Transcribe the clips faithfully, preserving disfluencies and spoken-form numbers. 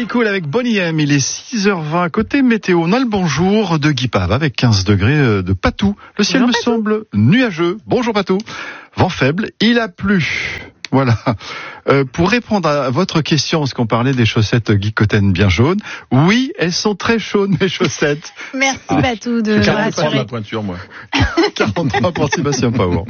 Johnny Cool avec Bonnie M. Il est six heures vingt. Côté météo, on a le bonjour de Guy Pave avec quinze degrés de Patou. Le ciel Bonjour, me Patou. semble nuageux. Bonjour Patou. Vent faible, il a plu. Voilà. Euh, pour répondre à votre question, parce qu'on parlait des chaussettes Guy Cotten bien jaunes, oui, elles sont très chaudes, mes chaussettes. Merci Ah. Patou de Je me vais prendre rassurer. ma pointure, moi. quarante-trois pour Sébastien Power.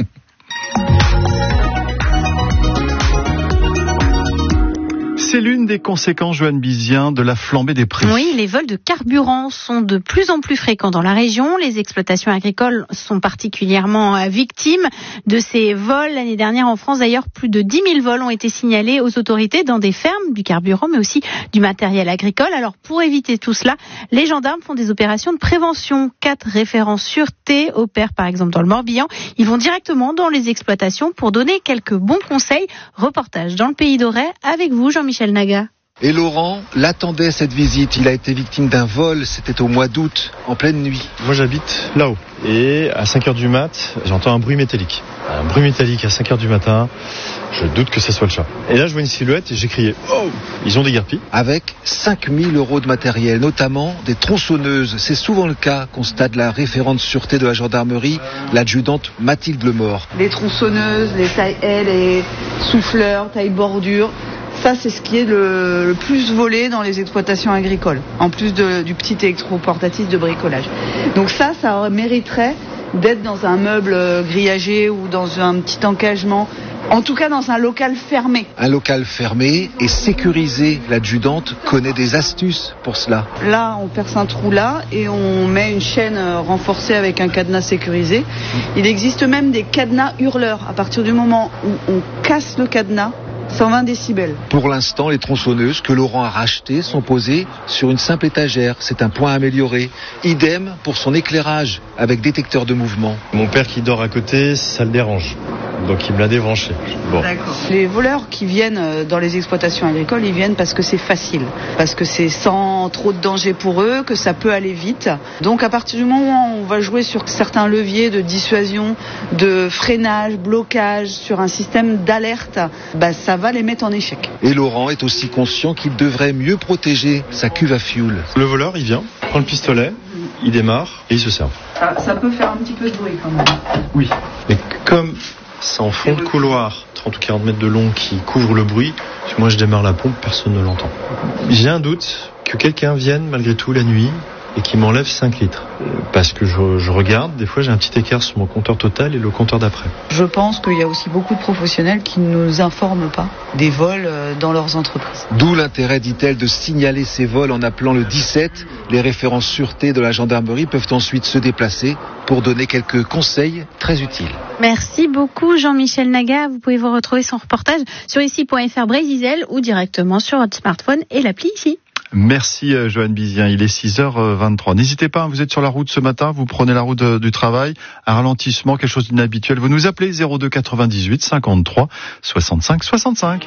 C'est l'une des conséquences, Joanne Bizien, de la flambée des prix. Oui, les vols de carburant sont de plus en plus fréquents dans la région. Les exploitations agricoles sont particulièrement euh, victimes de ces vols. L'année dernière, en France, d'ailleurs, plus de dix mille vols ont été signalés aux autorités dans des fermes, du carburant, mais aussi du matériel agricole. Alors, pour éviter tout cela, les gendarmes font des opérations de prévention. Quatre référents sûreté opèrent, par exemple, dans le Morbihan. Ils vont directement dans les exploitations pour donner quelques bons conseils. Reportage dans le Pays d'Auray avec vous, Jean-Michel Naga. Et Laurent l'attendait cette visite. Il a été victime d'un vol, c'était au mois d'août, en pleine nuit. Moi j'habite là-haut et à cinq heures du mat, j'entends un bruit métallique. Un bruit métallique à cinq heures du matin, je doute que ce soit le chat. Et là je vois une silhouette et j'ai crié « Oh !» Ils ont déguerpi. Avec cinq mille euros de matériel, notamment des tronçonneuses. C'est souvent le cas, constate la référente sûreté de la gendarmerie, l'adjudante Mathilde Lemort. Les tronçonneuses, les taille-ailes, les souffleurs, taille-bordure. Ça, c'est ce qui est le, le plus volé dans les exploitations agricoles, en plus de, du petit électroportatif de bricolage. Donc ça, ça mériterait d'être dans un meuble grillagé ou dans un petit encagement, en tout cas dans un local fermé. Un local fermé et sécurisé. L'adjudante connaît des astuces pour cela. Là, on perce un trou là et on met une chaîne renforcée avec un cadenas sécurisé. Il existe même des cadenas hurleurs. À partir du moment où on casse le cadenas, cent vingt décibels. Pour l'instant, les tronçonneuses que Laurent a rachetées sont posées sur une simple étagère. C'est un point amélioré. Idem pour son éclairage avec détecteur de mouvement. Mon père qui dort à côté, ça le dérange. Donc il me l'a débranché. Bon. D'accord. Les voleurs qui viennent dans les exploitations agricoles, ils viennent parce que c'est facile, parce que c'est sans trop de danger pour eux, que ça peut aller vite. Donc à partir du moment où on va jouer sur certains leviers de dissuasion, de freinage, blocage, sur un système d'alerte, bah, ça va les mettre en échec. Et Laurent est aussi conscient qu'il devrait mieux protéger sa cuve à fioul. Le voleur, il vient, prend le pistolet, il démarre et il se serve. Ça, ça peut faire un petit peu de bruit quand même. Oui. Mais comme c'est en fond de couloir, trente ou quarante mètres de long qui couvre le bruit, si moi je démarre la pompe, personne ne l'entend. J'ai un doute que quelqu'un vienne malgré tout la nuit et qui m'enlève cinq litres. Parce que je, je regarde, des fois j'ai un petit écart sur mon compteur total et le compteur d'après. Je pense qu'il y a aussi beaucoup de professionnels qui ne nous informent pas des vols dans leurs entreprises. D'où l'intérêt, dit-elle, de signaler ces vols en appelant le dix-sept. Les référents sûreté de la gendarmerie peuvent ensuite se déplacer pour donner quelques conseils très utiles. Merci beaucoup Jean-Michel Naga. Vous pouvez vous retrouver son reportage sur ici point f r Brésil ou directement sur votre smartphone et l'appli ici. Merci Joanne Bizien, il est six heures vingt-trois. N'hésitez pas, vous êtes sur la route ce matin, vous prenez la route du travail, un ralentissement, quelque chose d'inhabituel, vous nous appelez zéro deux quatre-vingt-dix-huit cinquante-trois soixante-cinq soixante-cinq.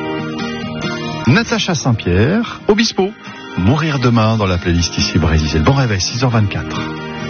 Natacha Saint-Pierre, Obispo, Mourir demain dans la playlist ici Brésil. Bon réveil, six heures vingt-quatre.